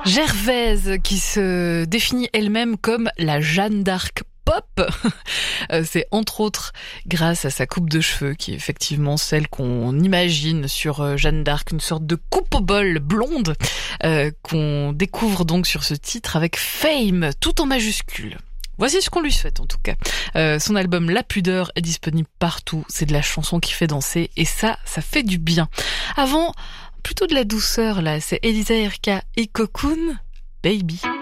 Gervaise, qui se définit elle-même comme la Jeanne d'Arc pop. C'est entre autres grâce à sa coupe de cheveux, qui est effectivement celle qu'on imagine sur Jeanne d'Arc, une sorte de coupe au bol blonde, qu'on découvre donc sur ce titre avec Fame, tout en majuscule. Voici ce qu'on lui souhaite en tout cas. Son album La Pudeur est disponible partout, c'est de la chanson qui fait danser et ça fait du bien. Avant, plutôt de la douceur là, c'est Elisa Erika et Cocoon, Baby.